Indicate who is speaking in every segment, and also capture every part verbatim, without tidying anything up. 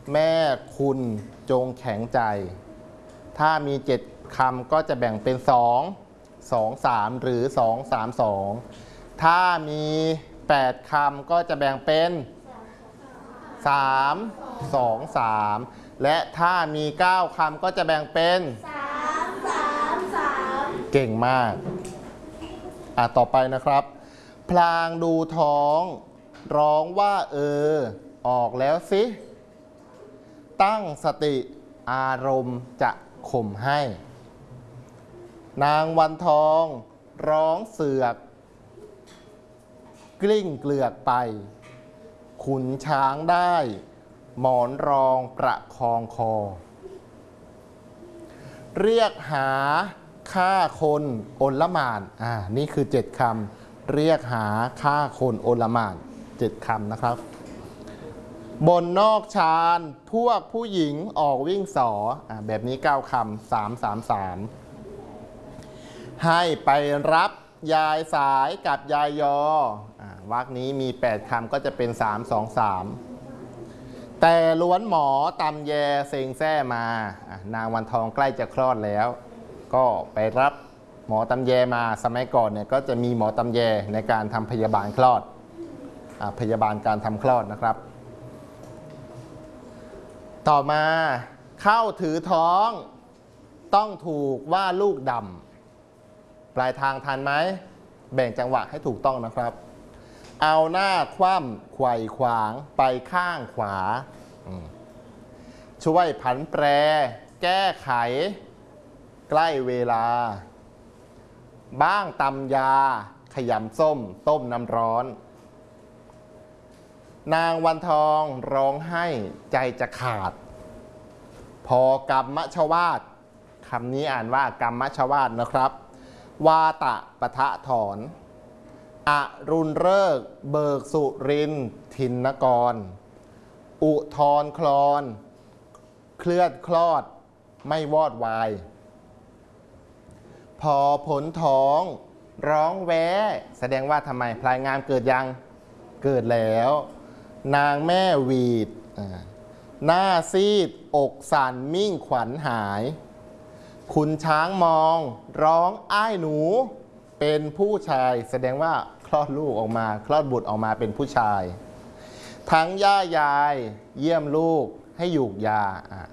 Speaker 1: แม่คุณจงแข็งใจถ้ามีเจ็ดคำก็จะแบ่งเป็นสอง สอง สามหรือสอง สาม สองถ้ามีแปดคำก็จะแบ่งเป็นสาม สอง สามและถ้ามีเก้าคำก็จะแบ่งเป็นสาม สาม สามเก่งมากอ่ะต่อไปนะครับพลางดูท้องร้องว่าเออออกแล้วสิตั้งสติอารมณ์จะข่มให้นางวันทองร้องเสือกกลิ้งเกลือกไปขุนช้างได้หมอนรองประคองคอเรียกหาฆ่าคนโอลหม่านอ่านี่คือเจ็ดคำเรียกหาฆ่าคนโอลหม่านเจ็ดคำนะครับบนนอกชานพวกผู้หญิงออกวิ่งสออ่าแบบนี้เก้าคำสาม สาม สามให้ไปรับยายสายกับยายยออ่าวรรคนี้มีแปดคำก็จะเป็นสาม สอง สามแต่ล้วนหมอตำแยเซงแซ่มานางวันทองใกล้จะคลอดแล้วก็ไปรับหมอตำแยมาสมัยก่อนเนี่ยก็จะมีหมอตำแยในการทำพยาบาลคลอดอ่าพยาบาลการทำคลอดนะครับต่อมาเข้าถือท้องต้องถูกว่าลูกดำปลายทางทันไหมแบ่งจังหวะให้ถูกต้องนะครับเอาหน้าคว่ำไขว่ขวางไปข้างขวาช่วยผันแปรแก้ไขใกล้เวลาบ้างตำยาขยำส้มต้มน้ำร้อนนางวันทองร้องไห้ใจจะขาดพอกรรมชวาทคำนี้อ่านว่ากรรมชวาทนะครับวาตะปะทะถอนอรุณฤกษ์เบิกสุรินทินกรอุทรคลอนเคลื่อนคลอดไม่วอดวายพอผลท้องร้องแว้แสดงว่าทำไมพลายงามเกิดยังเกิดแล้วนางแม่หวีดหน้าซีดอกสั่นมิ่งขวัญหายคุณช้างมองร้องอ้ายหนูเป็นผู้ชายแสดงว่าคลอดลูกออกมาคลอดบุตรออกมาเป็นผู้ชายทั้งย่ายายเยี่ยมลูกให้หยูกยา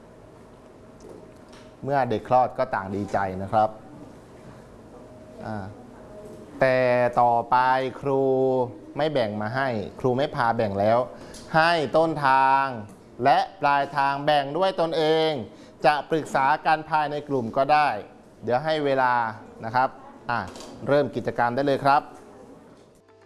Speaker 1: เมื่อเด็กคลอดก็ต่างดีใจนะครับแต่ต่อไปครูไม่แบ่งมาให้ครูไม่พาแบ่งแล้วให้ต้นทางและปลายทางแบ่งด้วยตนเองจะปรึกษากันภายในกลุ่มก็ได้เดี๋ยวให้เวลานะครับอ่ะเริ่มกิจกรรมได้เลยครับ